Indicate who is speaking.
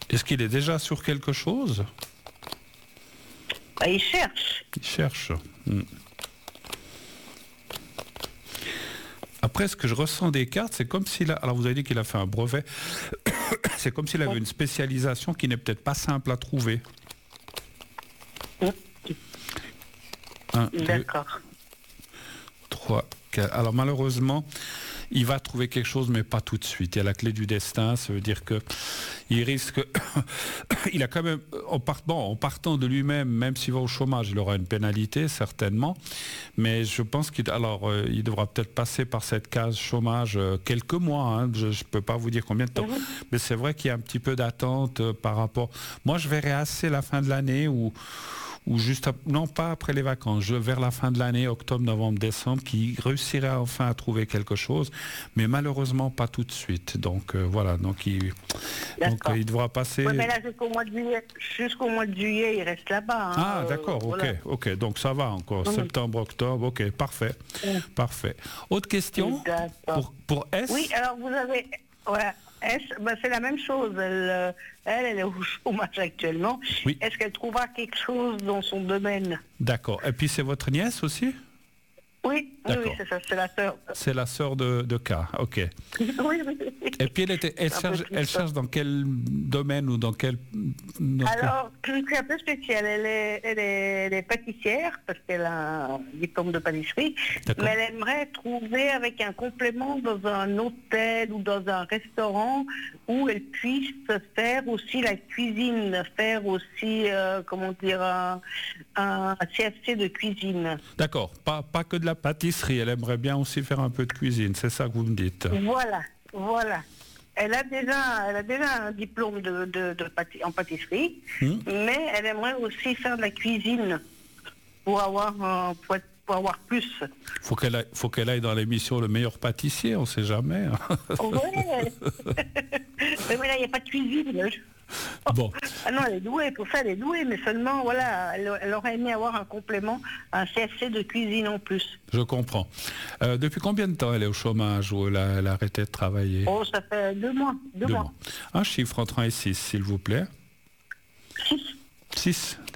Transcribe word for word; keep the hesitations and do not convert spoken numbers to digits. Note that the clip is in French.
Speaker 1: Est-ce qu'il est déjà sur quelque chose?
Speaker 2: Bah, il cherche.
Speaker 1: Il cherche. Hmm. Après, ce que je ressens des cartes, c'est comme s'il a... Alors, vous avez dit qu'il a fait un brevet. C'est comme s'il avait une spécialisation qui n'est peut-être pas simple à trouver. Un,
Speaker 2: D'accord.
Speaker 1: deux, trois, quatre. Alors, malheureusement, il va trouver quelque chose, mais pas tout de suite. Il y a la clé du destin, ça veut dire que il risque... il a quand même... En partant, en partant de lui-même, même s'il va au chômage, il aura une pénalité, certainement. Mais je pense qu'il alors, euh, il devra peut-être passer par cette case chômage euh, quelques mois. Hein. Je ne peux pas vous dire combien de temps. Mmh. Mais c'est vrai qu'il y a un petit peu d'attente euh, par rapport... Moi, je verrai assez la fin de l'année où... ou juste, à, non pas après les vacances, je, vers la fin de l'année, octobre, novembre, décembre, qui réussirait enfin à trouver quelque chose, mais malheureusement pas tout de suite. Donc euh, voilà, donc il, donc, euh, il devra passer...
Speaker 2: Oui, mais là, jusqu'au mois de juillet, jusqu'au mois de juillet, il reste là-bas. Hein,
Speaker 1: ah, d'accord,
Speaker 2: euh,
Speaker 1: ok,
Speaker 2: voilà.
Speaker 1: ok, donc ça va encore, mmh. septembre, octobre, ok, parfait, mmh. parfait. Autre question pour, pour S?
Speaker 2: Oui, alors vous avez... Voilà. S, ben c'est la même chose. Elle, elle, elle est au chômage actuellement.
Speaker 1: Oui.
Speaker 2: Est-ce qu'elle trouvera quelque chose dans son domaine?
Speaker 1: D'accord. Et puis c'est votre nièce aussi?
Speaker 2: Oui, oui, oui, c'est ça, c'est la sœur.
Speaker 1: C'est la sœur de, de K, ok.
Speaker 2: Oui, oui.
Speaker 1: Et puis elle, était, elle, cherche, elle cherche dans quel domaine ou dans quel... Dans
Speaker 2: Alors, quel... c'est un peu spécial. Elle est, elle est, elle est pâtissière, parce qu'elle a un diplôme de pâtisserie, mais elle aimerait trouver avec un complément dans un hôtel ou dans un restaurant où elle puisse faire aussi la cuisine, faire aussi, euh, comment dire, un, un C F C de cuisine.
Speaker 1: D'accord, pas, pas que de la pâtisserie, elle aimerait bien aussi faire un peu de cuisine, c'est ça que vous me dites.
Speaker 2: Voilà, voilà. Elle a déjà, elle a déjà un diplôme de, de, de pâti- en pâtisserie, mmh. mais elle aimerait aussi faire de la cuisine pour avoir, euh, pour, être, pour avoir plus.
Speaker 1: Faut qu'elle aille, faut qu'elle aille dans l'émission Le Meilleur Pâtissier, on ne sait jamais.
Speaker 2: Oui, mais là, il n'y a pas de cuisine.
Speaker 1: Bon.
Speaker 2: Ah non, elle est douée, pour ça elle est douée, mais seulement, voilà, elle, elle aurait aimé avoir un complément, un C F C de cuisine en plus.
Speaker 1: Je comprends. Euh, depuis combien de temps elle est au chômage ou elle a, elle a arrêté de travailler?
Speaker 2: Oh, ça fait deux mois. Deux, deux mois. mois.
Speaker 1: Un chiffre entre un et six, s'il vous plaît.
Speaker 2: Six.
Speaker 1: Six,